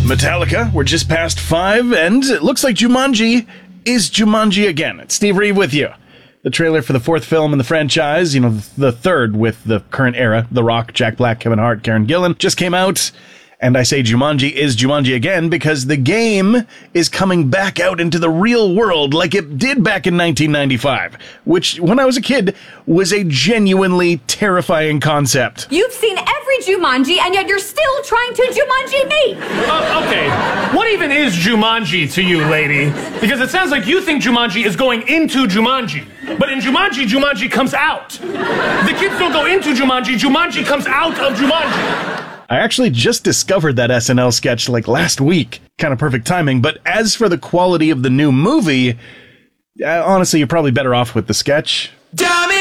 Metallica, we're just past 5, and it looks like Jumanji is Jumanji again. It's Steve Reeve with you. The trailer for the 4th film in the franchise, the 3rd with the current era, The Rock, Jack Black, Kevin Hart, Karen Gillan, just came out. And I say Jumanji is Jumanji again because the game is coming back out into the real world like it did back in 1995, which, when I was a kid, was a genuinely terrifying concept. You've seen every Jumanji, and yet you're still trying to Jumanji me. Okay, what even is Jumanji to you, lady? Because it sounds like you think Jumanji is going into Jumanji. But in Jumanji, Jumanji comes out. The kids don't go into Jumanji, Jumanji comes out of Jumanji. I actually just discovered that SNL sketch last week. Kind of perfect timing. But as for the quality of the new movie, honestly, you're probably better off with the sketch.